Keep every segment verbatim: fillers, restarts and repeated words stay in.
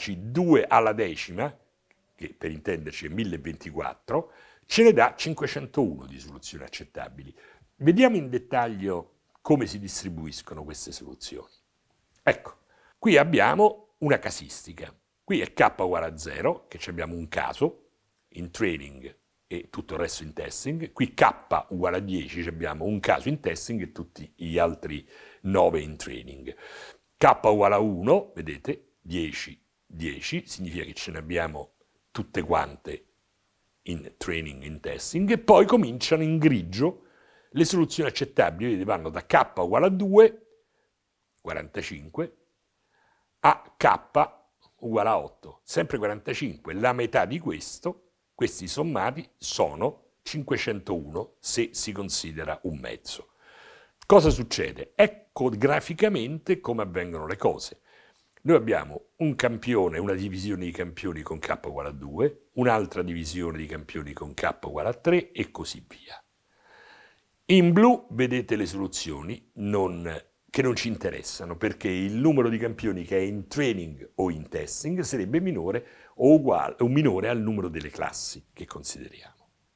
darci due alla decima, che per intenderci è mille ventiquattro, ce ne dà cinquecentouno di soluzioni accettabili. Vediamo in dettaglio come si distribuiscono queste soluzioni. Ecco, qui abbiamo una casistica. Qui è k uguale a zero, che abbiamo un caso in training e tutto il resto in testing. Qui k uguale a dieci, abbiamo un caso in testing e tutti gli altri nove in training. K uguale a uno, vedete, dieci, dieci, significa che ce ne abbiamo tutte quante in training, in testing, e poi cominciano in grigio le soluzioni accettabili. Vedete, vanno da k uguale a due, quarantacinque, a k uguale a otto, sempre quarantacinque. La metà di questo, questi sommati, sono cinquecentouno se si considera un mezzo. Cosa succede? Ecco graficamente come avvengono le cose. Noi abbiamo un campione, una divisione di campioni con k uguale a due, un'altra divisione di campioni con k uguale a tre e così via. In blu vedete le soluzioni non, che non ci interessano, perché il numero di campioni che è in training o in testing sarebbe minore o uguale o minore al numero delle classi che consideriamo.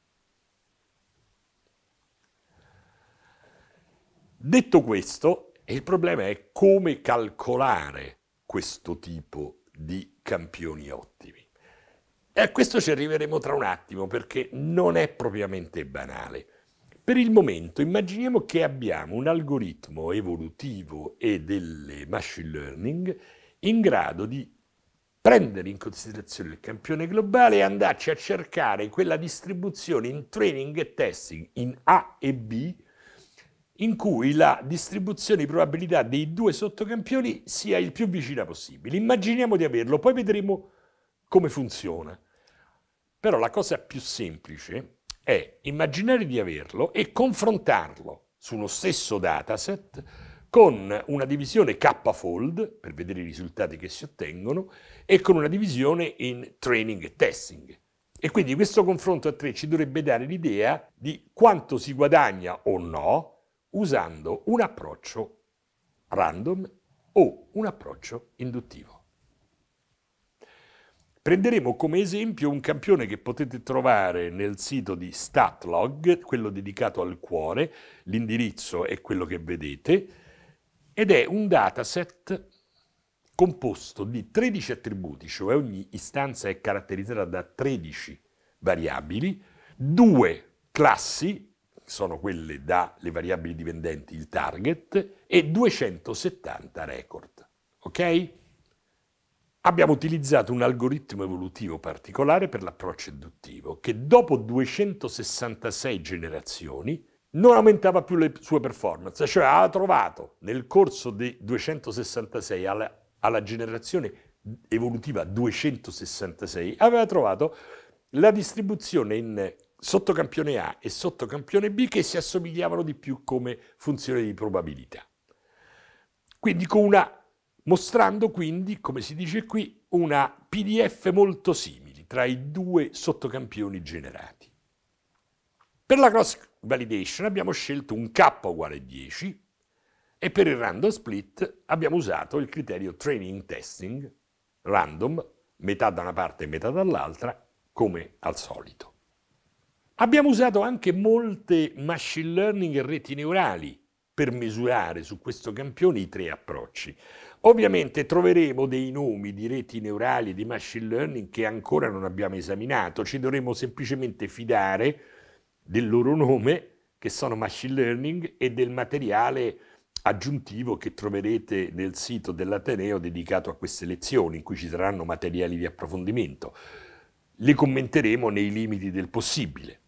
Detto questo, il problema è come calcolare questo tipo di campioni ottimi. E a questo ci arriveremo tra un attimo, perché non è propriamente banale. Per il momento immaginiamo che abbiamo un algoritmo evolutivo e delle machine learning in grado di prendere in considerazione il campione globale e andarci a cercare quella distribuzione in training e testing in A e B in cui la distribuzione di probabilità dei due sottocampioni sia il più vicina possibile. Immaginiamo di averlo, poi vedremo come funziona. Però la cosa più semplice è immaginare di averlo e confrontarlo sullo stesso dataset con una divisione k-fold, per vedere i risultati che si ottengono, e con una divisione in training e testing. E quindi questo confronto a tre ci dovrebbe dare l'idea di quanto si guadagna o no usando un approccio random o un approccio induttivo. Prenderemo come esempio un campione che potete trovare nel sito di StatLog, quello dedicato al cuore, l'indirizzo è quello che vedete, ed è un dataset composto di tredici attributi, cioè ogni istanza è caratterizzata da tredici variabili, due classi, sono quelle dalle variabili dipendenti, il target, e duecentosettanta record. Ok? Abbiamo utilizzato un algoritmo evolutivo particolare per l'approccio induttivo, che dopo duecentosessantasei generazioni non aumentava più le sue performance, cioè ha trovato nel corso dei duecentosessantasei alla, alla generazione evolutiva duecentosessantasei, aveva trovato la distribuzione in sottocampione A e sottocampione B che si assomigliavano di più come funzione di probabilità. Quindi con una, mostrando quindi, come si dice qui, una P D F molto simili tra i due sottocampioni generati. Per la cross validation abbiamo scelto un k uguale a dieci e per il random split abbiamo usato il criterio training testing random, metà da una parte e metà dall'altra, come al solito. Abbiamo usato anche molte machine learning e reti neurali per misurare su questo campione i tre approcci. Ovviamente troveremo dei nomi di reti neurali e di machine learning che ancora non abbiamo esaminato, ci dovremo semplicemente fidare del loro nome, che sono machine learning, e del materiale aggiuntivo che troverete nel sito dell'Ateneo dedicato a queste lezioni, in cui ci saranno materiali di approfondimento. Li commenteremo nei limiti del possibile.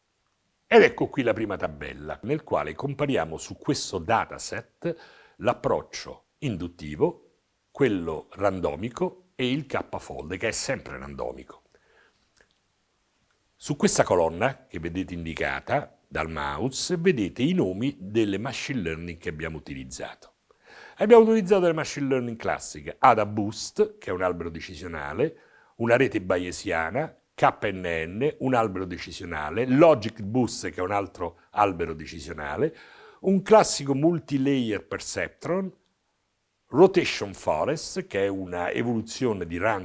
Ed ecco qui la prima tabella, nel quale compariamo su questo dataset l'approccio induttivo, quello randomico e il k-fold, che è sempre randomico. Su questa colonna, che vedete indicata dal mouse, vedete i nomi delle machine learning che abbiamo utilizzato. Abbiamo utilizzato le machine learning classiche, AdaBoost, che è un albero decisionale, una rete bayesiana, K N N, un albero decisionale, Logic Boost, che è un altro albero decisionale, un classico multilayer perceptron, Rotation Forest, che è una evoluzione di random